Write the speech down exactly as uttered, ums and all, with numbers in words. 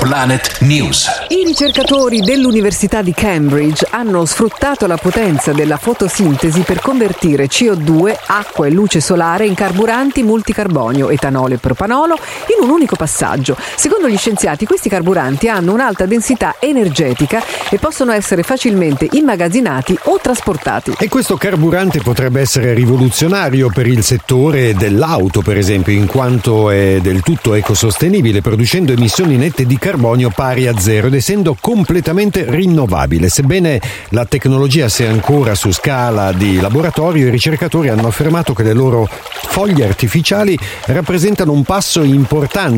Planet News. I ricercatori dell'Università di Cambridge hanno sfruttato la potenza della fotosintesi per convertire C O due, acqua e luce solare in carburanti multicarbonio, etanolo e propanolo in un unico passaggio. Secondo gli scienziati, questi carburanti hanno un'alta densità energetica e possono essere facilmente immagazzinati o trasportati. E questo carburante potrebbe essere rivoluzionario per il settore dell'auto, per esempio, in quanto è del tutto ecosostenibile, producendo emissioni nette di carbonio pari a zero ed essendo completamente rinnovabile. Sebbene la tecnologia sia ancora su scala di laboratorio, i ricercatori hanno affermato che le loro foglie artificiali rappresentano un passo importante